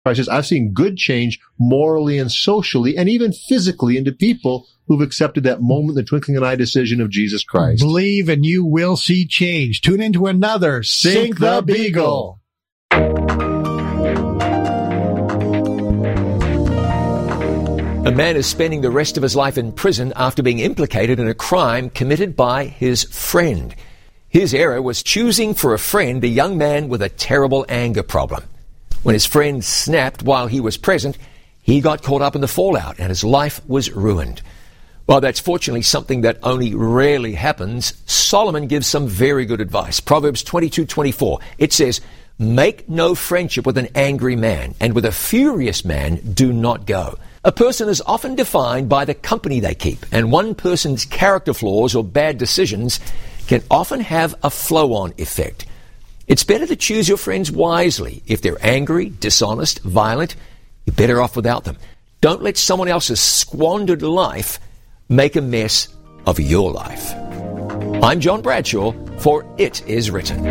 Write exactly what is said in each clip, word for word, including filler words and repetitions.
says, I've seen good change morally and socially and even physically into people who've accepted that moment, the twinkling of an eye decision of Jesus Christ. Believe and you will see change. Tune into another Sink the Beagle. A man is spending the rest of his life in prison after being implicated in a crime committed by his friend. His error was choosing for a friend a young man with a terrible anger problem. When his friend snapped while he was present, he got caught up in the fallout and his life was ruined. While that's fortunately something that only rarely happens, Solomon gives some very good advice. Proverbs twenty-two twenty-four. It says, "Make no friendship with an angry man, and with a furious man do not go." A person is often defined by the company they keep, and one person's character flaws or bad decisions can often have a flow-on effect. It's better to choose your friends wisely. If they're angry, dishonest, violent, you're better off without them. Don't let someone else's squandered life make a mess of your life. I'm John Bradshaw for It Is Written.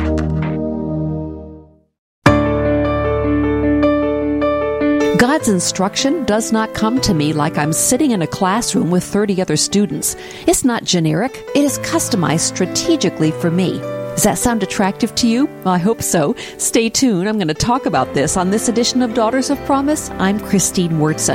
God's instruction does not come to me like I'm sitting in a classroom with thirty other students. It's not generic. It is customized strategically for me. Does that sound attractive to you? Well, I hope so. Stay tuned. I'm going to talk about this on this edition of Daughters of Promise. I'm Christine Wurtson.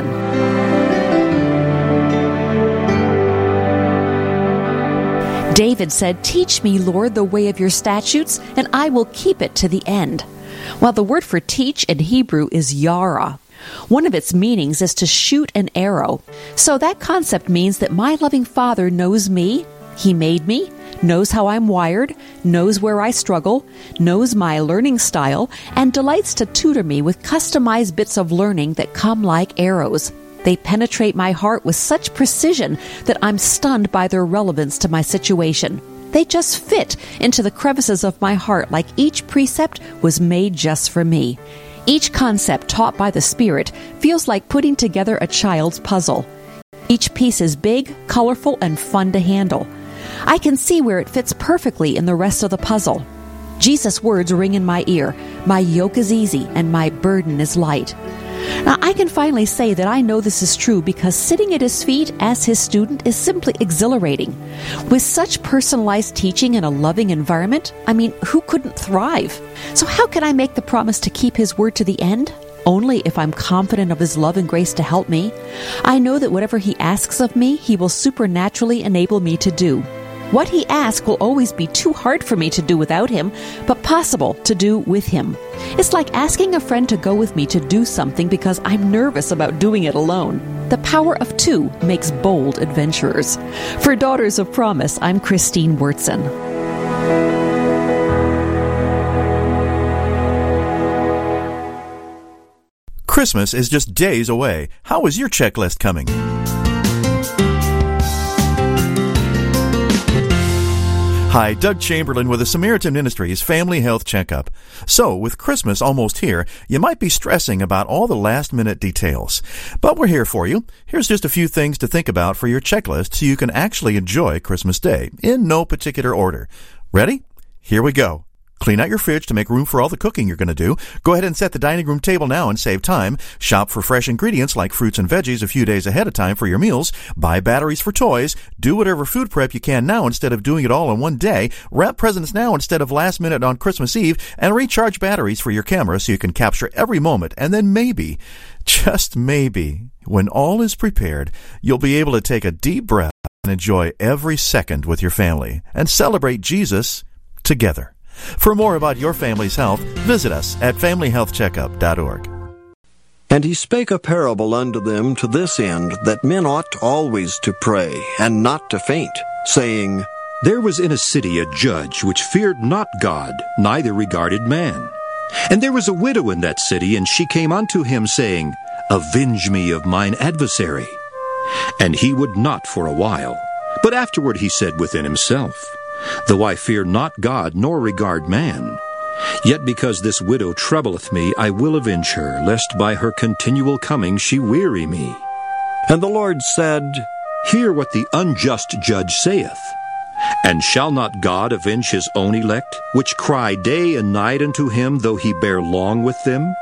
David said, "Teach me, Lord, the way of your statutes, and I will keep it to the end." Well, the word for teach in Hebrew is yara. One of its meanings is to shoot an arrow. So that concept means that my loving Father knows me, He made me, knows how I'm wired, knows where I struggle, knows my learning style, and delights to tutor me with customized bits of learning that come like arrows. They penetrate my heart with such precision that I'm stunned by their relevance to my situation. They just fit into the crevices of my heart like each precept was made just for me. Each concept taught by the Spirit feels like putting together a child's puzzle. Each piece is big, colorful, and fun to handle. I can see where it fits perfectly in the rest of the puzzle. Jesus' words ring in my ear. My yoke is easy and my burden is light. Now, I can finally say that I know this is true because sitting at His feet as His student is simply exhilarating. With such personalized teaching in a loving environment, I mean, who couldn't thrive? So how can I make the promise to keep His word to the end? Only if I'm confident of His love and grace to help me. I know that whatever He asks of me, He will supernaturally enable me to do. What He asks will always be too hard for me to do without Him, but possible to do with Him. It's like asking a friend to go with me to do something because I'm nervous about doing it alone. The power of two makes bold adventurers. For Daughters of Promise, I'm Christine Wurtson. Christmas is just days away. How is your checklist coming? Hi, Doug Chamberlain with the Samaritan Ministries Family Health Checkup. So, with Christmas almost here, you might be stressing about all the last-minute details. But we're here for you. Here's just a few things to think about for your checklist so you can actually enjoy Christmas Day, in no particular order. Ready? Here we go. Clean out your fridge to make room for all the cooking you're going to do. Go ahead and set the dining room table now and save time. Shop for fresh ingredients like fruits and veggies a few days ahead of time for your meals. Buy batteries for toys. Do whatever food prep you can now instead of doing it all in one day. Wrap presents now instead of last minute on Christmas Eve. And recharge batteries for your camera so you can capture every moment. And then maybe, just maybe, when all is prepared, you'll be able to take a deep breath and enjoy every second with your family and celebrate Jesus together. For more about your family's health, visit us at family health checkup dot org. And he spake a parable unto them to this end, that men ought always to pray, and not to faint, saying, There was in a city a judge which feared not God, neither regarded man. And there was a widow in that city, and she came unto him, saying, Avenge me of mine adversary. And he would not for a while. But afterward he said within himself, Though I fear not God, nor regard man, yet because this widow troubleth me, I will avenge her, lest by her continual coming she weary me. And the Lord said, Hear what the unjust judge saith. And shall not God avenge his own elect, which cry day and night unto him, though he bear long with them?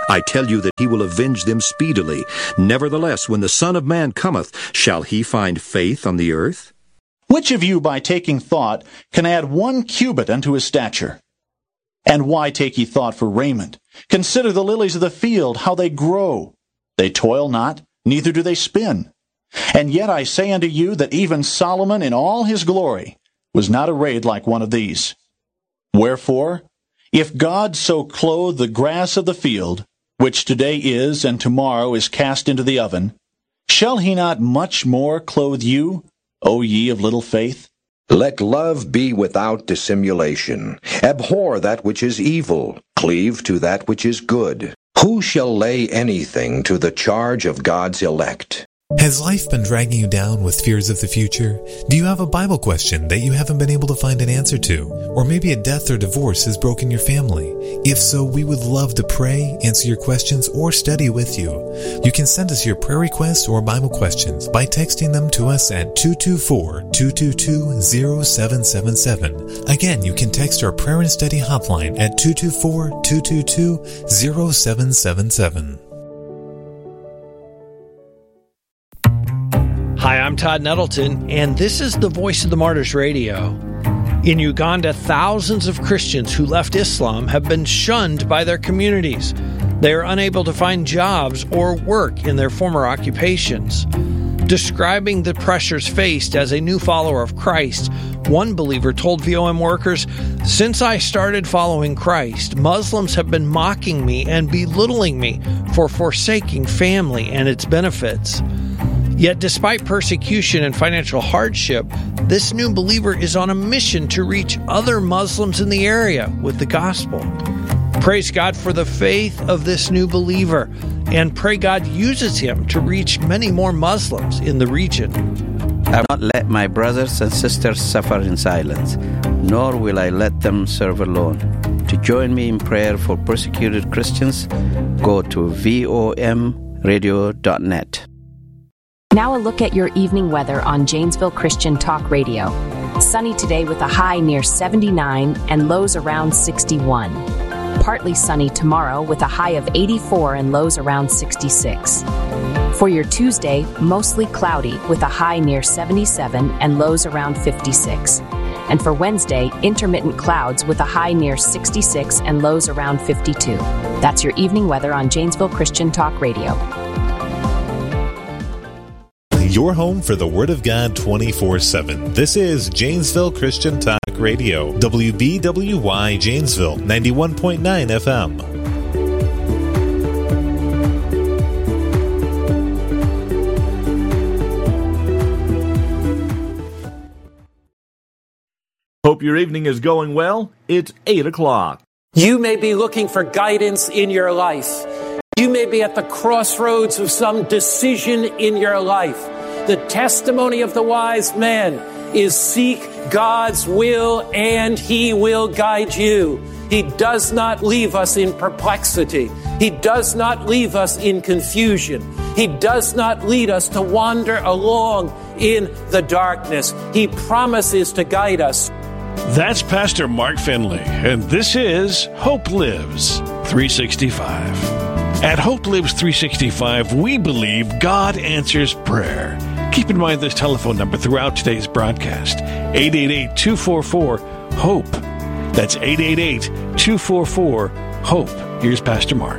I tell you that he will avenge them speedily. Nevertheless, when the Son of Man cometh, shall he find faith on the earth? Which of you, by taking thought, can add one cubit unto his stature? And why take ye thought for raiment? Consider the lilies of the field, how they grow. They toil not, neither do they spin. And yet I say unto you that even Solomon in all his glory was not arrayed like one of these. Wherefore, if God so clothe the grass of the field, which today is and tomorrow is cast into the oven, shall he not much more clothe you, O ye of little faith? Let love be without dissimulation. Abhor that which is evil. Cleave to that which is good. Who shall lay anything to the charge of God's elect? Has life been dragging you down with fears of the future? Do you have a Bible question that you haven't been able to find an answer to? Or maybe a death or divorce has broken your family? If so, we would love to pray, answer your questions, or study with you. You can send us your prayer requests or Bible questions by texting them to us at two two four, two two two, zero seven seven seven. Again, you can text our prayer and study hotline at two two four, two two two, zero seven seven seven. Hi, I'm Todd Nettleton, and this is the Voice of the Martyrs Radio. In Uganda, thousands of Christians who left Islam have been shunned by their communities. They are unable to find jobs or work in their former occupations. Describing the pressures faced as a new follower of Christ, one believer told V O M workers, "Since I started following Christ, Muslims have been mocking me and belittling me for forsaking family and its benefits." Yet despite persecution and financial hardship, this new believer is on a mission to reach other Muslims in the area with the gospel. Praise God for the faith of this new believer, and pray God uses him to reach many more Muslims in the region. I will not let my brothers and sisters suffer in silence, nor will I let them serve alone. To join me in prayer for persecuted Christians, go to V O M radio dot net. Now a look at your evening weather on Janesville Christian Talk Radio. Sunny today with a high near seventy-nine and lows around sixty-one. Partly sunny tomorrow with a high of eighty-four and lows around sixty-six. For your Tuesday, mostly cloudy with a high near seventy-seven and lows around fifty-six. And for Wednesday, intermittent clouds with a high near sixty-six and lows around fifty-two. That's your evening weather on Janesville Christian Talk Radio. Your home for the Word of God twenty-four seven. This is Janesville Christian Talk Radio, W B W Y Janesville, ninety-one point nine F M. Hope your evening is going well. It's eight o'clock. You may be looking for guidance in your life. You may be at the crossroads of some decision in your life. The testimony of the wise man is seek God's will and He will guide you. He does not leave us in perplexity. He does not leave us in confusion. He does not lead us to wander along in the darkness. He promises to guide us. That's Pastor Mark Finley, and this is Hope Lives three sixty-five. At Hope Lives three sixty-five, we believe God answers prayer. Keep in mind this telephone number throughout today's broadcast, eight eight eight, two four four, HOPE. That's eight eight eight, two four four, HOPE. Here's Pastor Mark.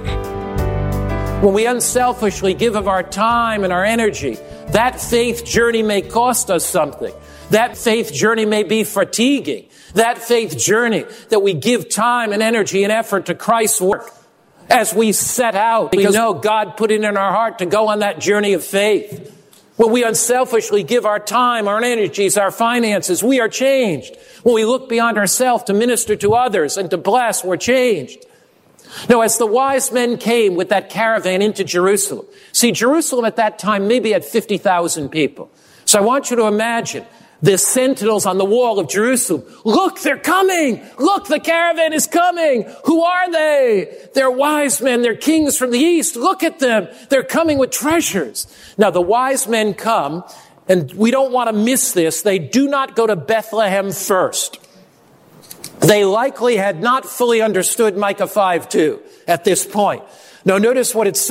When we unselfishly give of our time and our energy, that faith journey may cost us something. That faith journey may be fatiguing. That faith journey that we give time and energy and effort to Christ's work as we set out, because we know God put it in our heart to go on that journey of faith. When we unselfishly give our time, our energies, our finances, we are changed. When we look beyond ourselves to minister to others and to bless, we're changed. Now, as the wise men came with that caravan into Jerusalem, see, Jerusalem at that time maybe had fifty thousand people. So I want you to imagine the sentinels on the wall of Jerusalem. Look, they're coming. Look, the caravan is coming. Who are they? They're wise men. They're kings from the east. Look at them. They're coming with treasures. Now, the wise men come, and we don't want to miss this. They do not go to Bethlehem first. They likely had not fully understood Micah five two at this point. Now notice what it says.